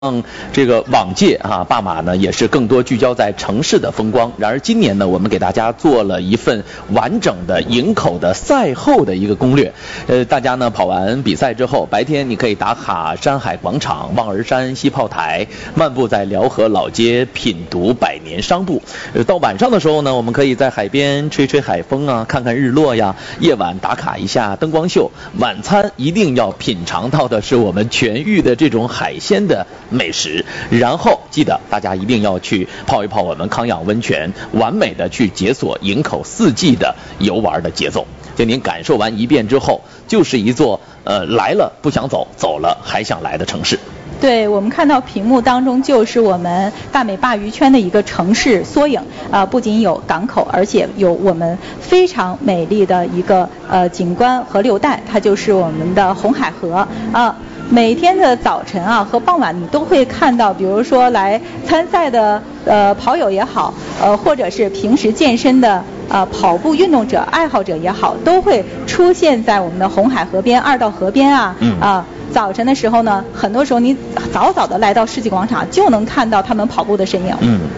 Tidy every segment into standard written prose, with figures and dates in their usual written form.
这个往届爸马呢也是更多聚焦在城市的风光。然而今年呢，我们给大家做了一份完整的营口的赛后的一个攻略。大家呢跑完比赛之后，白天你可以打卡山海广场、望儿山西炮台，漫步在辽河老街，品读百年商埠。到晚上的时候呢，我们可以在海边吹吹海风啊，看看日落呀。夜晚打卡一下灯光秀。晚餐一定要品尝到的是我们全域的这种海鲜的美食，然后记得大家一定要去泡一泡我们康养温泉，完美的去解锁营口四季的游玩的节奏。就您感受完一遍之后，就是一座来了不想走，走了还想来的城市。 对，我们看到屏幕当中就是我们大美鲅鱼圈的一个城市缩影不仅有港口，而且有我们非常美丽的一个景观河流带，它就是我们的红海河每天的早晨和傍晚你都会看到，比如说来参赛的跑友也好，或者是平时健身的跑步运动者爱好者也好，都会出现在我们的红海河边、二道河边早晨的时候呢，很多时候你早早的来到世纪广场，就能看到他们跑步的身影。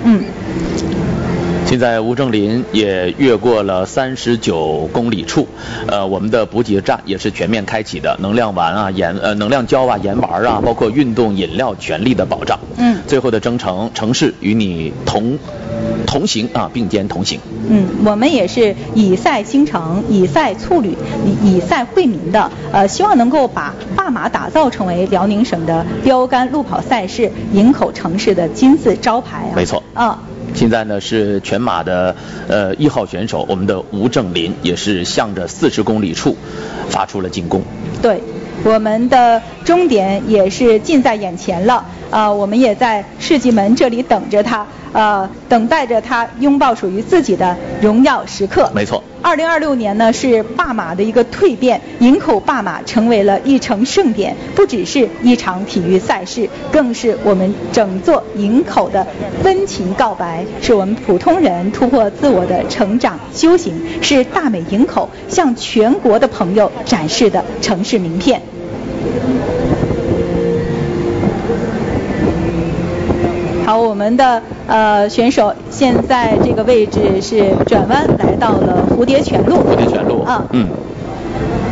现在吴正林也越过了39公里处，我们的补给站也是全面开启的，能量丸能量胶盐丸包括运动饮料全力的保障。最后的征程，城市与你同行并肩同行。 我们也是以赛兴城、以赛促旅、以赛惠民的，希望能够把大马打造成为辽宁省的标杆路跑赛事，营口城市的金字招牌没错。现在呢是全马的1号选手，我们的吴正林也是向着40公里处发出了进攻。 对，我们的终点也是近在眼前了，我们也在世纪门这里等着他，等待着他拥抱属于自己的荣耀时刻。 没错。 2026年呢是大马的一个蜕变，营口大马成为了一城盛典，不只是一场体育赛事，更是我们整座营口的温情告白，是我们普通人突破自我的成长修行，是大美营口向全国的朋友展示的城市名片。好，我们的选手现在这个位置是转弯来到了蝴蝶泉路。